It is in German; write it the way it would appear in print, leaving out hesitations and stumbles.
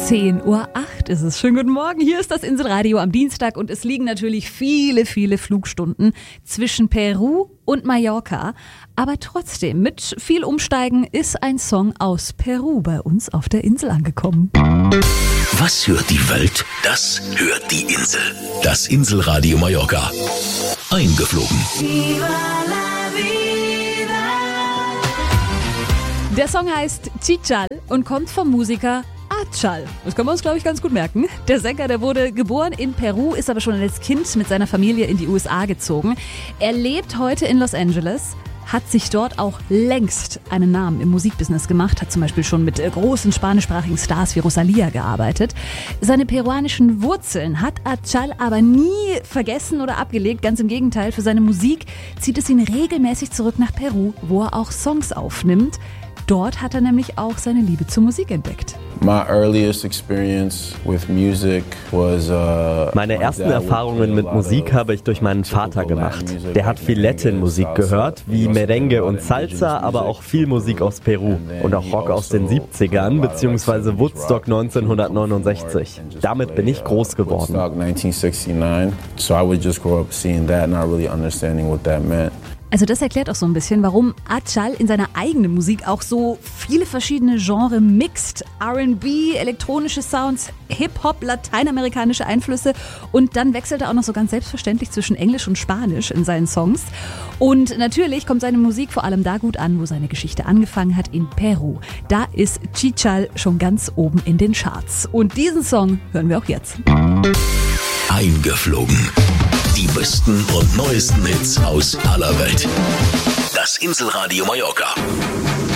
10:08 Uhr ist es. Schönen guten Morgen, hier ist das Inselradio am Dienstag und es liegen natürlich viele Flugstunden zwischen Peru und Mallorca. Aber trotzdem, mit viel Umsteigen ist ein Song aus Peru bei uns auf der Insel angekommen. Was hört die Welt? Das hört die Insel. Das Inselradio Mallorca. Eingeflogen. Der Song heißt Chichal und kommt vom Musiker Achal. Das können wir uns, glaube ich, ganz gut merken. Der Sänger, der wurde geboren in Peru, ist aber schon als Kind mit seiner Familie in die USA gezogen. Er lebt heute in Los Angeles, hat sich dort auch längst einen Namen im Musikbusiness gemacht, hat zum Beispiel schon mit großen spanischsprachigen Stars wie Rosalía gearbeitet. Seine peruanischen Wurzeln hat Achal aber nie vergessen oder abgelegt. Ganz im Gegenteil, für seine Musik zieht es ihn regelmäßig zurück nach Peru, wo er auch Songs aufnimmt. Dort hat er nämlich auch seine Liebe zur Musik entdeckt. Meine ersten Erfahrungen mit Musik habe ich durch meinen Vater gemacht. Der hat viel Latin-Musik gehört, wie Merengue und Salsa, aber auch viel Musik aus Peru und auch Rock aus den 70ern bzw. Woodstock 1969. Damit bin ich groß geworden. Also das erklärt auch so ein bisschen, warum Achal in seiner eigenen Musik auch so viele verschiedene Genres mixt. R&B, elektronische Sounds, Hip-Hop, lateinamerikanische Einflüsse und dann wechselt er auch noch so ganz selbstverständlich zwischen Englisch und Spanisch in seinen Songs. Und natürlich kommt seine Musik vor allem da gut an, wo seine Geschichte angefangen hat, in Peru. Da ist Chichal schon ganz oben in den Charts. Und diesen Song hören wir auch jetzt. Eingeflogen. Die besten und neuesten Hits aus aller Welt. Das Inselradio Mallorca.